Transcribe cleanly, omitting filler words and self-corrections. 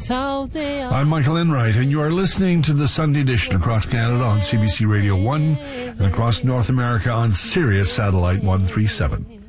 I'm Michael Enright, and you are listening to the Sunday edition across Canada on CBC Radio 1 and across North America on Sirius Satellite 137.